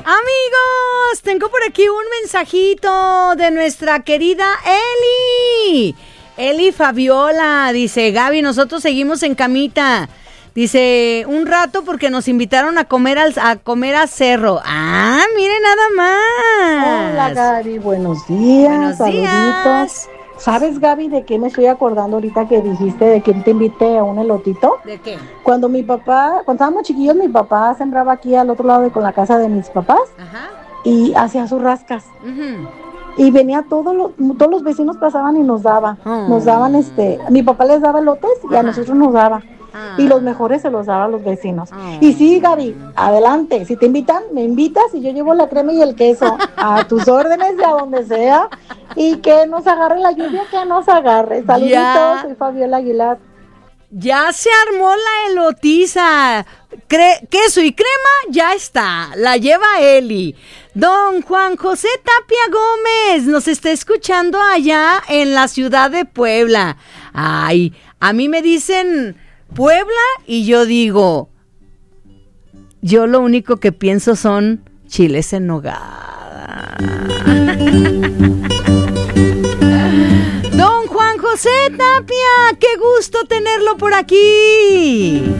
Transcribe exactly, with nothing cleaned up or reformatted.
Amigos, tengo por aquí un mensajito de nuestra querida Eli. Eli Fabiola dice: Gaby, nosotros seguimos en camita. Dice, un rato porque nos invitaron a comer al, a comer a Cerro. Ah, mire nada más. Hola Gaby, buenos días, Buenos saluditos. días. ¿Sabes, Gaby, de qué me estoy acordando ahorita que dijiste de quién te invité a un elotito? ¿De qué? Cuando mi papá, cuando estábamos chiquillos, mi papá sembraba aquí al otro lado de con la casa de mis papás. Ajá. Y hacía sus rascas. Uh-huh. Y venía todos los, todos los vecinos pasaban y nos daban, Oh. nos daban este, mi papá les daba elotes y a Ajá. nosotros nos daba. Ah. Y los mejores se los daba a los vecinos. Oh. Y sí, Gaby, adelante. Si te invitan, me invitas y yo llevo la crema y el queso a tus órdenes de a donde sea. Y que nos agarre la lluvia, que nos agarre. Saluditos, Ya. soy Fabiola Aguilar. Ya se armó la elotiza. Cre- queso y crema ya está. La lleva Eli. Don Juan José Tapia Gómez nos está escuchando allá en la ciudad de Puebla. Ay, a mí me dicen Puebla y yo digo, yo lo único que pienso son chiles en nogada. Don Juan José Tapia, qué gusto tenerlo por aquí.